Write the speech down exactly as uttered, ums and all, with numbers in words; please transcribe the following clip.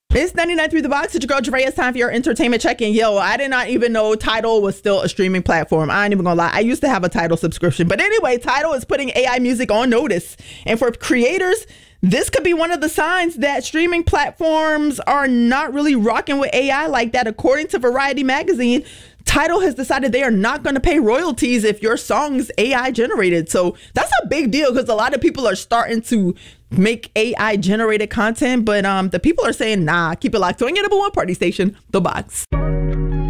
It's ninety-nine point three The Box. It's your girl Jeray. It's time for your entertainment check-in. Yo, I did not even know Tidal was still a streaming platform. I ain't even gonna lie. I used to have a Tidal subscription. But anyway, Tidal is putting A I music on notice. And for creators, this could be one of the signs that streaming platforms are not really rocking with A I like that. According to Variety magazine, Tidal has decided they are not going to pay royalties if your song's A I generated. So that's a big deal because a lot of people are starting to make A I generated content. But um, the people are saying, nah, keep it locked. So in your number one party station, The Box.